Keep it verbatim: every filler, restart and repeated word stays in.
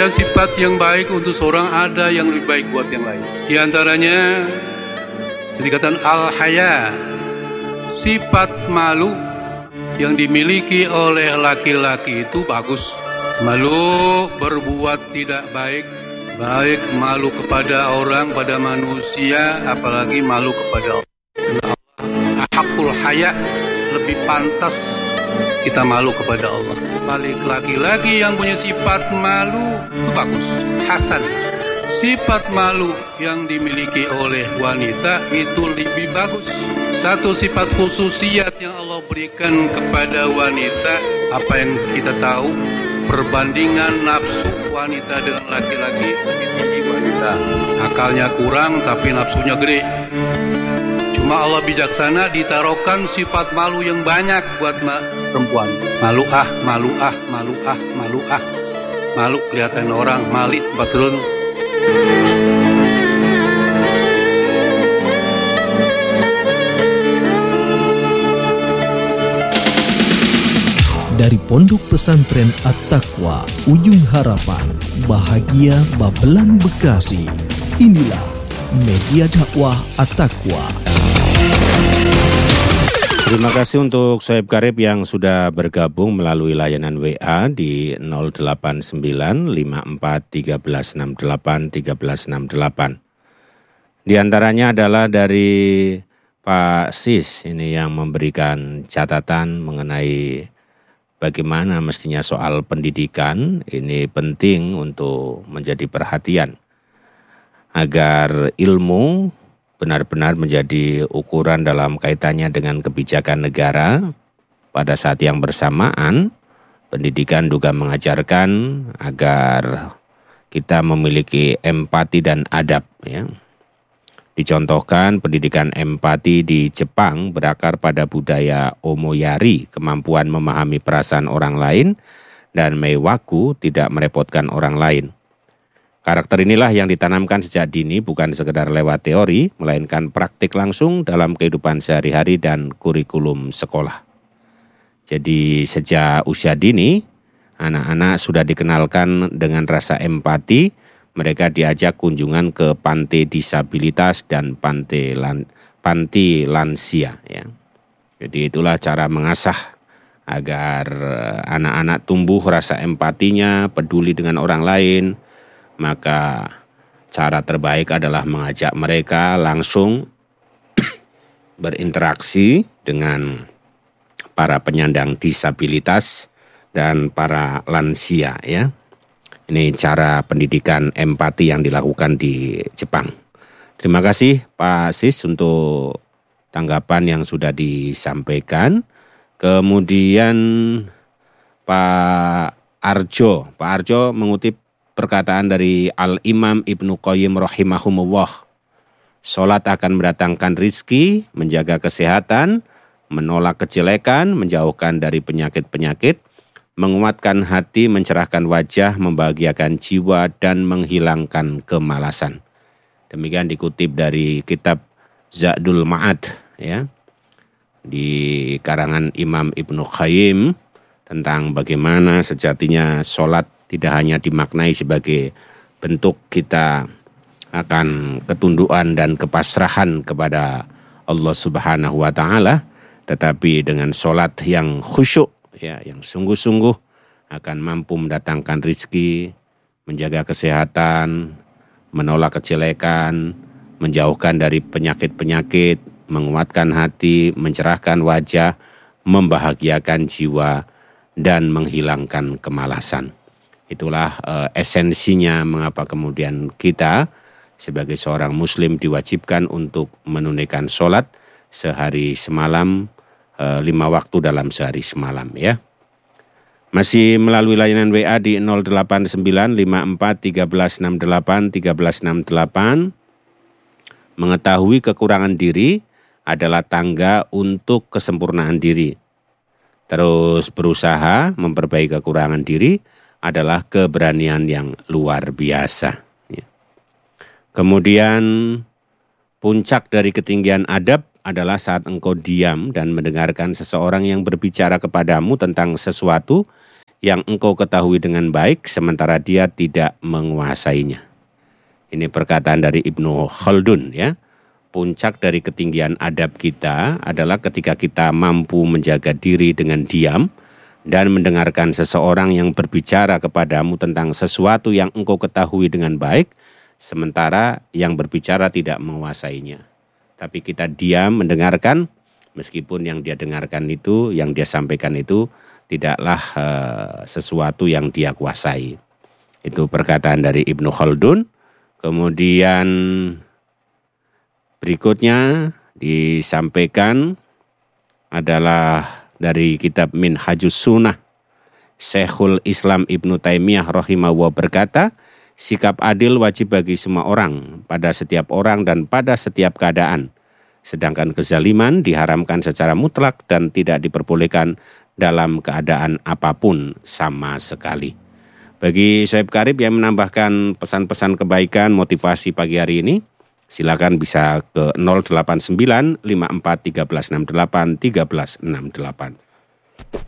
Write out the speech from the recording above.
Ada sifat yang baik untuk seorang, ada yang lebih baik buat yang lain. Di antaranya dikatakan al-haya, sifat malu yang dimiliki oleh laki-laki itu bagus. Malu berbuat tidak baik, baik malu kepada orang, pada manusia, apalagi malu kepada Allah. Ahakul haya, lebih pantas kita malu kepada Allah. Balik laki-laki yang punya sifat malu itu bagus, hasan. Sifat malu yang dimiliki oleh wanita itu lebih bagus. Satu sifat khususiat yang Allah berikan kepada wanita, apa yang kita tahu, perbandingan nafsu wanita dengan laki-laki lebih tinggi wanita. Akalnya kurang tapi nafsunya gede. Cuma Allah bijaksana ditaruhkan sifat malu yang banyak buat perempuan. Malu ah, malu ah, malu ah, malu ah. Malu kelihatan orang, malik batrun. Dari Pondok Pesantren At-Taqwa, Ujung Harapan, Bahagia Babelan Bekasi. Inilah Media Dakwah At-Taqwa. Terima kasih untuk Soeb Karib yang sudah bergabung melalui layanan W A di nol delapan sembilan lima empat satu tiga enam delapan satu tiga enam delapan. Di antaranya adalah dari Pak Sis ini yang memberikan catatan mengenai bagaimana mestinya soal pendidikan ini penting untuk menjadi perhatian agar ilmu benar-benar menjadi ukuran dalam kaitannya dengan kebijakan negara. Pada saat yang bersamaan, pendidikan juga mengajarkan agar kita memiliki empati dan adab. Ya. Dicontohkan pendidikan empati di Jepang berakar pada budaya omoyari, kemampuan memahami perasaan orang lain, dan meiwaku, tidak merepotkan orang lain. Karakter inilah yang ditanamkan sejak dini, bukan sekedar lewat teori, melainkan praktik langsung dalam kehidupan sehari-hari dan kurikulum sekolah. Jadi sejak usia dini, anak-anak sudah dikenalkan dengan rasa empati. Mereka diajak kunjungan ke panti disabilitas dan panti, lan, panti lansia. Ya. Jadi itulah cara mengasah agar anak-anak tumbuh rasa empatinya, peduli dengan orang lain. Maka cara terbaik adalah mengajak mereka langsung berinteraksi dengan para penyandang disabilitas dan para lansia, ya. Ini cara pendidikan empati yang dilakukan di Jepang. Terima kasih Pak Sis untuk tanggapan yang sudah disampaikan. Kemudian Pak Arjo, Pak Arjo mengutip perkataan dari Al-Imam Ibnu Qayyim rahimahumullah. Salat akan mendatangkan rizki, menjaga kesehatan, menolak kejelekan, menjauhkan dari penyakit-penyakit, menguatkan hati, mencerahkan wajah, membahagiakan jiwa, dan menghilangkan kemalasan. Demikian dikutip dari kitab Zadul Ma'ad, ya, di karangan Imam Ibnu Qayyim tentang bagaimana sejatinya salat tidak hanya dimaknai sebagai bentuk kita akan ketundukan dan kepasrahan kepada Allah Subhanahu wa taala, tetapi dengan salat yang khusyuk, ya, yang sungguh-sungguh akan mampu mendatangkan rizki, menjaga kesehatan, menolak kejelekan, menjauhkan dari penyakit-penyakit, menguatkan hati, mencerahkan wajah, membahagiakan jiwa, dan menghilangkan kemalasan. Itulah uh, esensinya mengapa kemudian kita sebagai seorang muslim diwajibkan untuk menunaikan sholat sehari semalam, uh, lima waktu dalam sehari semalam, ya. Masih melalui layanan W A di nol delapan sembilan lima empat satu tiga enam delapan satu tiga enam delapan. Mengetahui kekurangan diri adalah tangga untuk kesempurnaan diri. Terus berusaha memperbaiki kekurangan diri adalah keberanian yang luar biasa. Ya. Kemudian puncak dari ketinggian adab adalah saat engkau diam dan mendengarkan seseorang yang berbicara kepadamu tentang sesuatu yang engkau ketahui dengan baik sementara dia tidak menguasainya. Ini perkataan dari Ibnu Khaldun ya. Puncak dari ketinggian adab kita adalah ketika kita mampu menjaga diri dengan diam dan mendengarkan seseorang yang berbicara kepadamu tentang sesuatu yang engkau ketahui dengan baik sementara yang berbicara tidak menguasainya. Tapi kita diam mendengarkan meskipun yang dia dengarkan itu, yang dia sampaikan itu tidaklah uh, sesuatu yang dia kuasai. Itu perkataan dari Ibnu Khaldun. Kemudian berikutnya disampaikan adalah dari kitab Minhajus Sunnah. Syekhul Islam Ibnu Taimiyah rahimahullah berkata, sikap adil wajib bagi semua orang, pada setiap orang dan pada setiap keadaan. Sedangkan kezaliman diharamkan secara mutlak dan tidak diperbolehkan dalam keadaan apapun sama sekali. Bagi Soeb Karib yang menambahkan pesan-pesan kebaikan motivasi pagi hari ini, silakan bisa ke nol delapan sembilan lima empat satu tiga enam delapan satu tiga enam delapan.